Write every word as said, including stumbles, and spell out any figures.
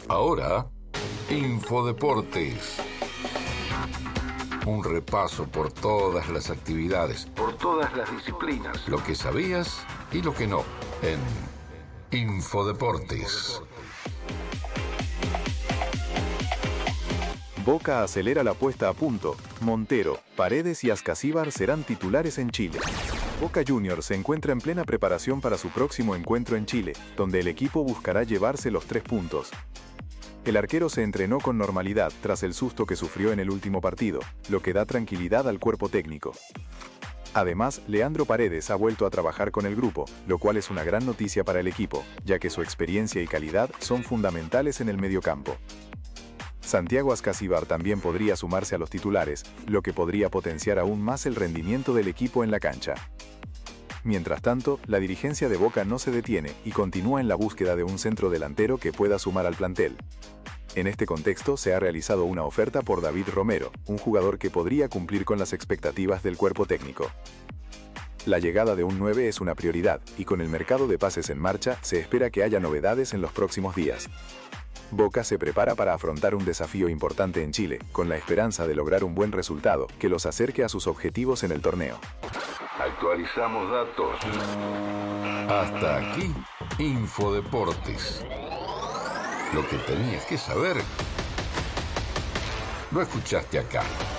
Ahora, Infodeportes. Un repaso por todas las actividades, por todas las disciplinas, lo que sabías y lo que no, en Infodeportes. Boca acelera la puesta a punto. Montero, Paredes y Ascasíbar serán titulares en Chile. Boca Juniors se encuentra en plena preparación para su próximo encuentro en Chile, donde el equipo buscará llevarse los tres puntos. El arquero se entrenó con normalidad tras el susto que sufrió en el último partido, lo que da tranquilidad al cuerpo técnico. Además, Leandro Paredes ha vuelto a trabajar con el grupo, lo cual es una gran noticia para el equipo, ya que su experiencia y calidad son fundamentales en el mediocampo. Santiago Ascasíbar también podría sumarse a los titulares, lo que podría potenciar aún más el rendimiento del equipo en la cancha. Mientras tanto, la dirigencia de Boca no se detiene y continúa en la búsqueda de un centro delantero que pueda sumar al plantel. En este contexto se ha realizado una oferta por David Romero, un jugador que podría cumplir con las expectativas del cuerpo técnico. La llegada de un nueve es una prioridad, y con el mercado de pases en marcha, se espera que haya novedades en los próximos días. Boca se prepara para afrontar un desafío importante en Chile, con la esperanza de lograr un buen resultado que los acerque a sus objetivos en el torneo. Actualizamos datos. Hasta aquí, Infodeportes. Lo que tenías que saber, lo escuchaste acá.